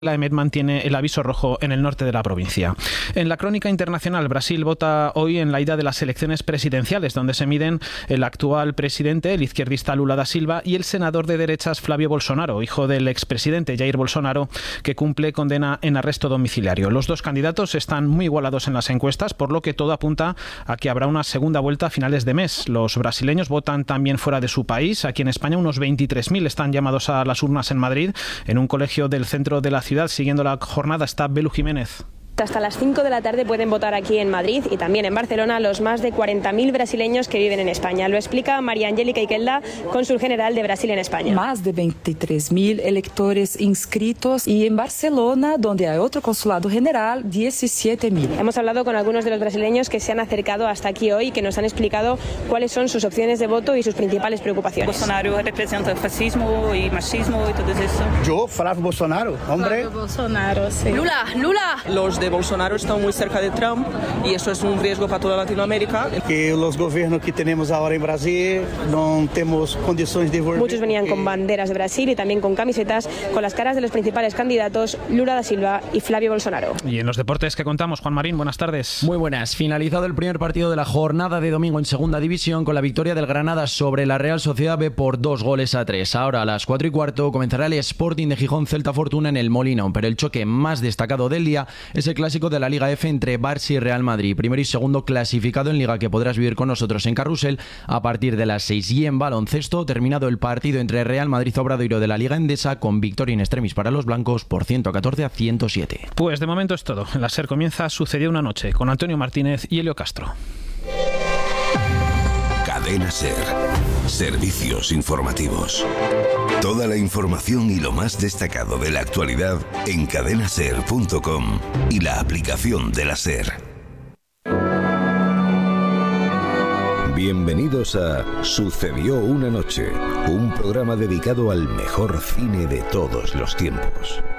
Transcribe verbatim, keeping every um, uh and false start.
La EMET mantiene el aviso rojo en el norte de la provincia. En la crónica internacional, Brasil vota hoy en la ida de las elecciones presidenciales, donde se miden el actual presidente, el izquierdista Lula da Silva, y el senador de derechas Flávio Bolsonaro, hijo del expresidente Jair Bolsonaro, que cumple condena en arresto domiciliario. Los dos candidatos están muy igualados en las encuestas, por lo que todo apunta a que habrá una segunda vuelta a finales de mes. Los brasileños votan también fuera de su país. Aquí en España unos veintitrés mil están llamados a las urnas en Madrid, en un colegio del centro de la ciudad. Siguiendo la jornada está Belu Jiménez. Hasta las cinco de la tarde pueden votar aquí en Madrid y también en Barcelona los más de cuarenta mil brasileños que viven en España. Lo explica María Angélica Iquelda, cónsul general de Brasil en España. Más de veintitrés mil electores inscritos y en Barcelona, donde hay otro consulado general, diecisiete mil. Hemos hablado con algunos de los brasileños que se han acercado hasta aquí hoy y que nos han explicado cuáles son sus opciones de voto y sus principales preocupaciones. Bolsonaro representa el fascismo y machismo y todo eso. Yo, Flávio Bolsonaro, hombre. Flávio Bolsonaro, sí. Lula, Lula. Los de Bolsonaro están muy cerca de Trump y eso es un riesgo para toda Latinoamérica. Que los gobiernos que tenemos ahora en Brasil no tenemos condiciones de volver. Muchos venían con banderas de Brasil y también con camisetas con las caras de los principales candidatos, Lula da Silva y Flávio Bolsonaro. Y en los deportes que contamos, Juan Marín, buenas tardes. Muy buenas. Finalizado el primer partido de la jornada de domingo en Segunda División con la victoria del Granada sobre la Real Sociedad B por dos goles a tres. Ahora a las cuatro y cuarto comenzará el Sporting de Gijón Celta Fortuna en el Molinón, pero el choque más destacado del día es el clásico de la Liga F entre Barça y Real Madrid, primero y segundo clasificado en Liga, que podrás vivir con nosotros en Carrusel a partir de las seis. Y en baloncesto, terminado el partido entre Real Madrid Obradoiro de la Liga Endesa con victoria in extremis para los blancos por ciento catorce a ciento siete. Pues de momento es todo. En la SER comienza Sucedió una noche con Antonio Martínez y Helio Castro. Cadena SER. Servicios informativos. Toda la información y lo más destacado de la actualidad en cadena ser punto com y la aplicación de la SER. Bienvenidos a Sucedió una noche, un programa dedicado al mejor cine de todos los tiempos.